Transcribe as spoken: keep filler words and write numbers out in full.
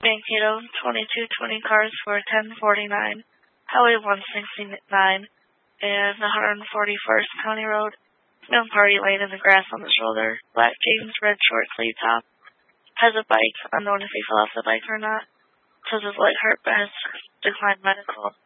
Mankato, twenty-two twenty cars for ten forty-nine, Highway one sixty-nine, and one forty-first County Road, Mill Party Lane in the grass on the shoulder. Black jeans, red short sleeve top. Has a bike, unknown if he fell off the bike or not. Says his leg hurt but has declined medical.